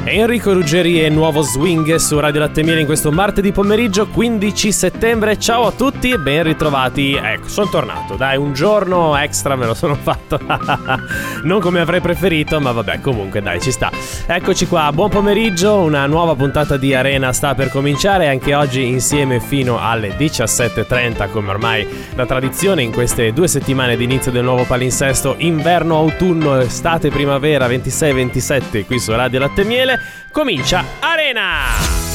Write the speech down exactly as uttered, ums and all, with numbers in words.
Enrico Ruggeri e Nuovo Swing su Radio Latte Miele in questo martedì pomeriggio quindici settembre. Ciao a tutti e ben ritrovati. Ecco, sono tornato, dai, un giorno extra me lo sono fatto. Non come avrei preferito, ma vabbè, comunque dai, ci sta. Eccoci qua, buon pomeriggio, una nuova puntata di Arena sta per cominciare, anche oggi insieme fino alle diciassette e trenta, come ormai da tradizione in queste due settimane di inizio del nuovo palinsesto inverno, autunno, estate, primavera ventisei ventisette qui su Radio Latte Miele. Comincia Arena!